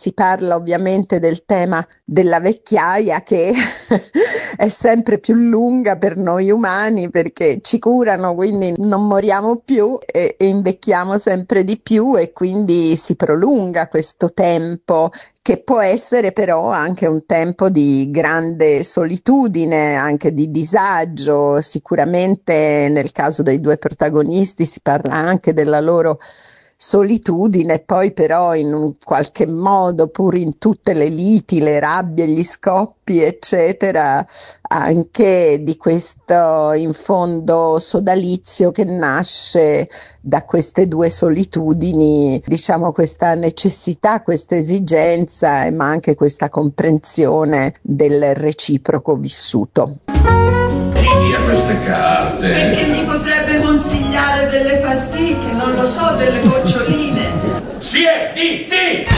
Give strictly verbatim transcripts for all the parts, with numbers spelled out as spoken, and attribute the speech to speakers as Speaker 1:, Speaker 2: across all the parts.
Speaker 1: si parla ovviamente del tema della vecchiaia che è sempre più lunga per noi umani perché ci curano, quindi non moriamo più e, e invecchiamo sempre di più e quindi si prolunga questo tempo che può essere però anche un tempo di grande solitudine, anche di disagio. Sicuramente nel caso dei due protagonisti si parla anche della loro solitudine, poi però in un qualche modo, pur in tutte le liti, le rabbie, gli scoppi, eccetera, anche di questo in fondo sodalizio che nasce da queste due solitudini, diciamo questa necessità, questa esigenza, ma anche questa comprensione del reciproco vissuto.
Speaker 2: Via queste carte.
Speaker 3: E che gli potrebbe consigliare delle pasticche, non lo so, delle goccioline.
Speaker 2: Si è di ti!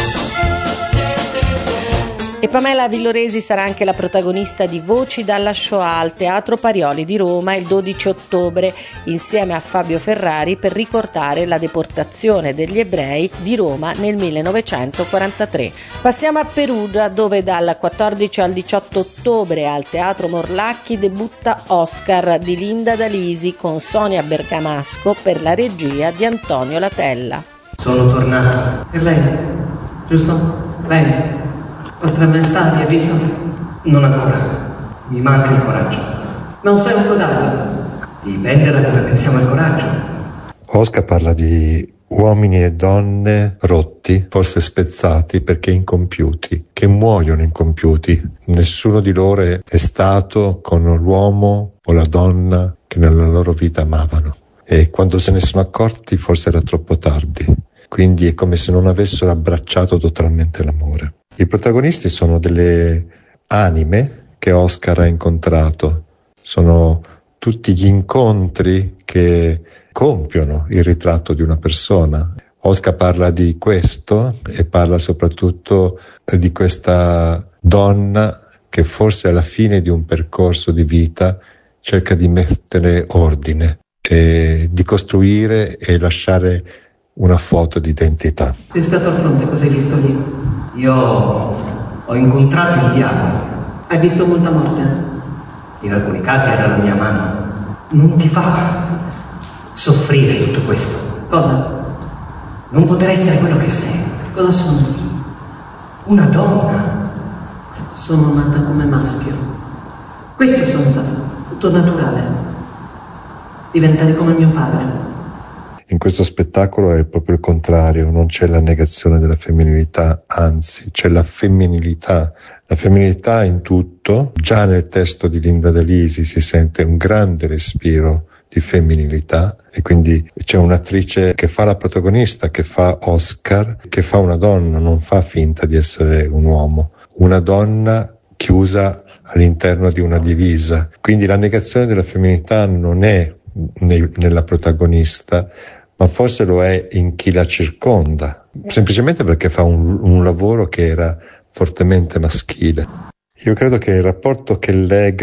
Speaker 4: E Pamela Villoresi sarà anche la protagonista di Voci dalla Shoah al Teatro Parioli di Roma il dodici ottobre, insieme a Fabio Ferrari, per ricordare la deportazione degli ebrei di Roma nel millenovecentoquarantatré. Passiamo a Perugia, dove dal quattordici al diciotto ottobre al Teatro Morlacchi debutta Oscar di Linda Dalisi con Sonia Bergamasco per la regia di Antonio Latella.
Speaker 5: Sono tornato.
Speaker 6: E lei? Giusto? Lei? Vostra Maestà, vi ha visto?
Speaker 5: Non ancora. Mi manca il coraggio.
Speaker 6: Non sei un codardo.
Speaker 5: Dipende da come pensiamo al coraggio.
Speaker 7: Oscar parla di uomini e donne rotti, forse spezzati perché incompiuti, che muoiono incompiuti. Nessuno di loro è stato con l'uomo o la donna che nella loro vita amavano. E quando se ne sono accorti forse era troppo tardi. Quindi è come se non avessero abbracciato totalmente l'amore. I protagonisti sono delle anime che Oscar ha incontrato, sono tutti gli incontri che compiono il ritratto di una persona. Oscar parla di questo e parla soprattutto di questa donna che forse alla fine di un percorso di vita cerca di mettere ordine, e di costruire e lasciare una foto di identità.
Speaker 6: Sei stato al fronte, cosa hai visto lì?
Speaker 5: Io ho incontrato il diavolo.
Speaker 6: Hai visto molta morte?
Speaker 5: In alcuni casi era la mia mano. Non ti fa soffrire tutto questo?
Speaker 6: Cosa?
Speaker 5: Non poter essere quello che sei.
Speaker 6: Cosa sono?
Speaker 5: Una donna.
Speaker 6: Sono nata come maschio. Questo sono stato, tutto naturale. Diventare come mio padre.
Speaker 7: In questo spettacolo è proprio il contrario, non c'è la negazione della femminilità, anzi c'è la femminilità. La femminilità in tutto, già nel testo di Linda Dalisi si sente un grande respiro di femminilità e quindi c'è un'attrice che fa la protagonista, che fa Oscar, che fa una donna, non fa finta di essere un uomo, una donna chiusa all'interno di una divisa. Quindi la negazione della femminilità non è nella protagonista, ma forse lo è in chi la circonda, semplicemente perché fa un, un lavoro che era fortemente maschile. Io credo che il rapporto che lega